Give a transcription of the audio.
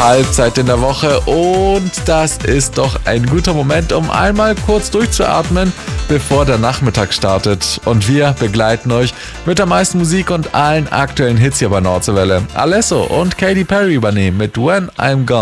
Halbzeit in der Woche und das ist doch ein guter Moment, um einmal kurz durchzuatmen, bevor der Nachmittag startet. Und wir begleiten euch mit der meisten Musik und allen aktuellen Hits hier bei Nordseewelle. Alesso und Katy Perry übernehmen mit When I'm Gone.